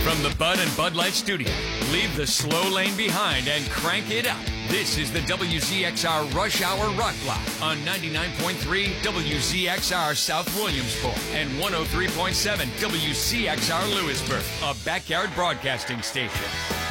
From the Bud and Bud Light studio, leave the slow lane behind and crank it up. This is the WZXR Rush Hour Rock Block on 99.3 WZXR South Williamsport and 103.7 WCXR Lewisburg, a backyard broadcasting station.